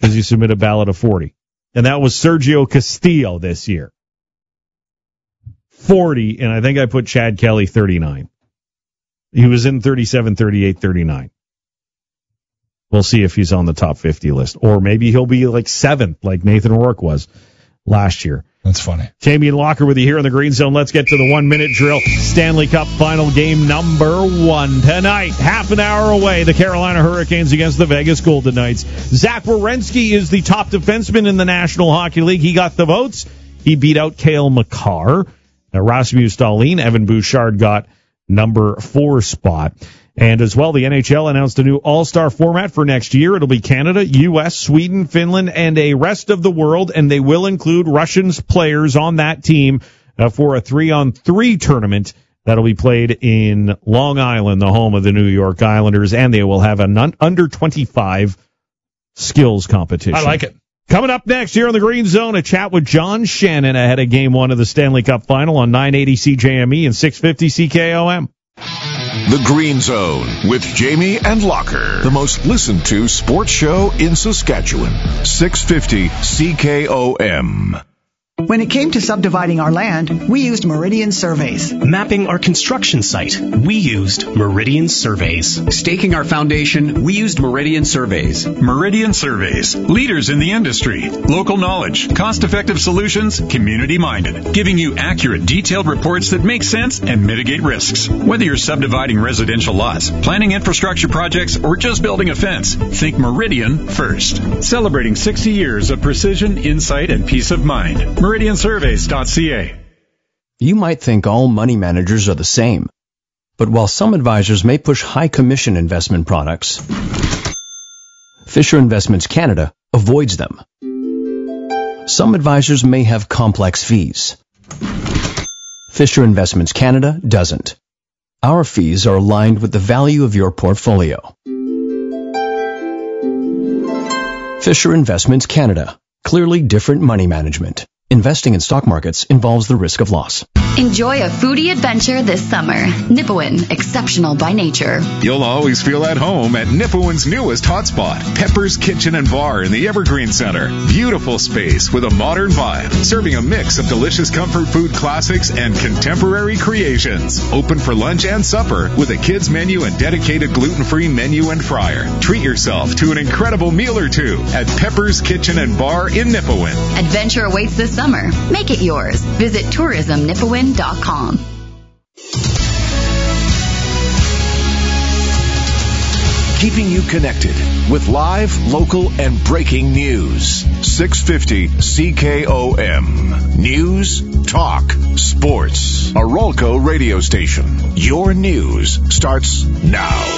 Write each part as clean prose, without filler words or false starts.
because you submit a ballot of 40. And that was Sergio Castillo this year. 40, and I think I put Chad Kelly 39. He was in 37, 38, 39. We'll see if he's on the top 50 list. Or maybe he'll be like 7th, like Nathan O'Rourke was last year. That's funny. Jamie and Locker with you here in the Green Zone. Let's get to the 1-minute drill. Stanley Cup final game number 1 tonight. Half an hour away, the Carolina Hurricanes against the Vegas Golden Knights. Zach Werenski is the top defenseman in the National Hockey League. He got the votes. He beat out Cale Makar. Rasmus Dahlin, Evan Bouchard got number 4 spot. And as well, the NHL announced a new all-star format for next year. It'll be Canada, U.S., Sweden, Finland, and a rest of the world, and they will include Russian players on that team for a 3-on-3 tournament that'll be played in Long Island, the home of the New York Islanders, and they will have an under-25 skills competition. I like it. Coming up next here on the Green Zone, a chat with John Shannon ahead of Game 1 of the Stanley Cup Final on 980 CJME and 650 CKOM. The Green Zone with Jamie and Locker, the most listened to sports show in Saskatchewan. 650 CKOM. When it came to subdividing our land, we used Meridian Surveys. Mapping our construction site, we used Meridian Surveys. Staking our foundation, we used Meridian Surveys. Meridian Surveys, leaders in the industry. Local knowledge, cost-effective solutions, community-minded, giving you accurate, detailed reports that make sense and mitigate risks. Whether you're subdividing residential lots, planning infrastructure projects, or just building a fence, think Meridian first. Celebrating 60 years of precision, insight, and peace of mind. MeridianSurveys.ca. You might think all money managers are the same, but while some advisors may push high commission investment products, Fisher Investments Canada avoids them. Some advisors may have complex fees. Fisher Investments Canada doesn't. Our fees are aligned with the value of your portfolio. Fisher Investments Canada. Clearly different money management. Investing in stock markets involves the risk of loss. Enjoy a foodie adventure this summer. Nipawin, exceptional by nature. You'll always feel at home at Nipawin's newest hotspot, Pepper's Kitchen and Bar in the Evergreen Center. Beautiful space with a modern vibe, serving a mix of delicious comfort food classics and contemporary creations. Open for lunch and supper with a kids menu and dedicated gluten-free menu and fryer. Treat yourself to an incredible meal or two at Pepper's Kitchen and Bar in Nipawin. Adventure awaits this summer. Make it yours. Visit tourismnipawin.com. Keeping you connected with live, local, and breaking news. 650 CKOM. News, talk, sports. A Rolco radio station. Your news starts now.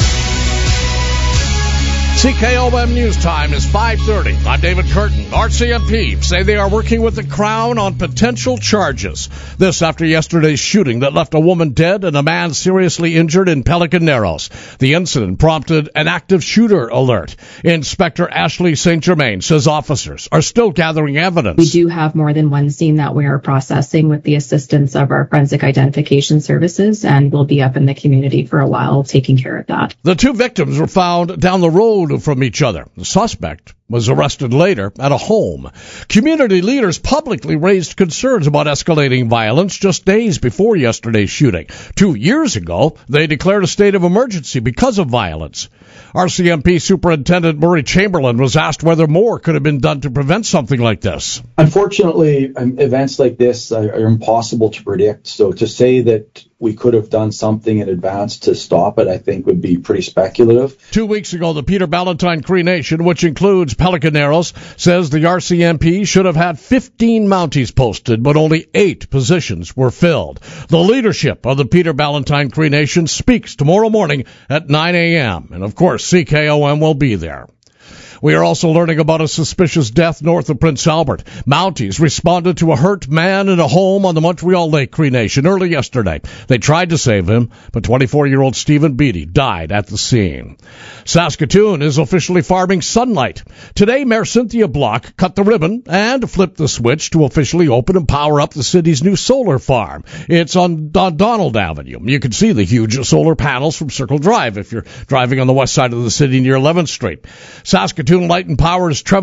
CKOM News Time is 5:30. I'm David Curtin. RCMP say they are working with the Crown on potential charges. This after yesterday's shooting that left a woman dead and a man seriously injured in Pelican Narrows. The incident prompted an active shooter alert. Inspector Ashley St. Germain says officers are still gathering evidence. We do have more than one scene that we are processing with the assistance of our forensic identification services, and we'll be up in the community for a while taking care of that. The two victims were found down the road from each other. The suspect was arrested later at a home. Community leaders publicly raised concerns about escalating violence just days before yesterday's shooting. 2 years ago, they declared a state of emergency because of violence. RCMP Superintendent Murray Chamberlain was asked whether more could have been done to prevent something like this. Unfortunately, events like this are impossible to predict. So to say that we could have done something in advance to stop it, I think would be pretty speculative. 2 weeks ago, the Peter Ballantine Cree Nation, which includes Pelican Narrows, says the RCMP should have had 15 Mounties posted, but only 8 positions were filled. The leadership of the Peter Ballantine Cree Nation speaks tomorrow morning at 9 a.m., and of course, CKOM will be there. We are also learning about a suspicious death north of Prince Albert. Mounties responded to a hurt man in a home on the Montreal Lake Cree Nation early yesterday. They tried to save him, but 24-year-old Stephen Beatty died at the scene. Saskatoon is officially farming sunlight. Today, Mayor Cynthia Block cut the ribbon and flipped the switch to officially open and power up the city's new solar farm. It's on Donald Avenue. You can see the huge solar panels from Circle Drive if you're driving on the west side of the city near 11th Street. Saskatoon Light and Power's Trevor